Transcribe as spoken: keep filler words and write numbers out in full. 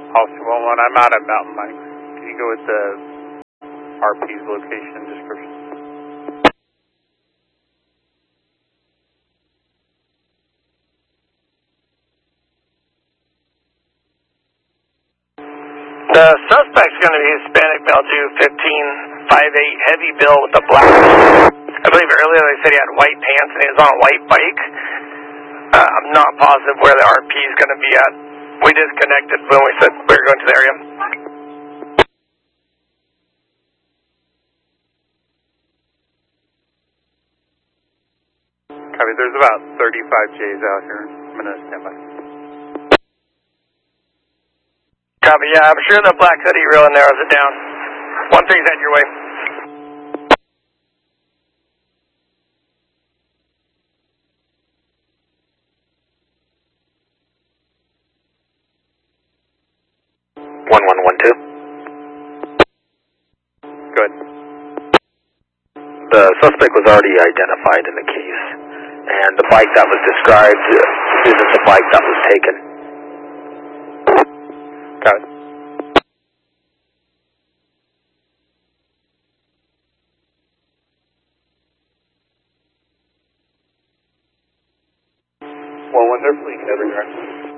Officer one one, I'm out at Mountain Mike. Can you go with the R P's location description? The suspect's going to be Hispanic male Jew, fifteen five eight, heavy build with a black. I believe earlier they said he had white pants and he was on a white bike. Uh, I'm not positive where the R P is going to be at. We disconnected when we said we were going to the area. Copy, there's about thirty-five J's out here. I'm going to stand by. Copy, yeah, I'm sure the black hoodie real narrows it down. One thing's head your way. one one one two. Good. The suspect was already identified in the case, and the bike that was described isn't the bike that was taken. Got it. One one, they're fleeing everywhere.